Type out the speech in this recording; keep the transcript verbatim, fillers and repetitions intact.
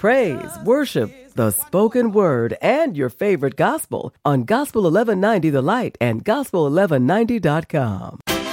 praise, worship, the spoken word, and your favorite gospel on Gospel eleven ninety The Light and gospel eleven ninety dot com.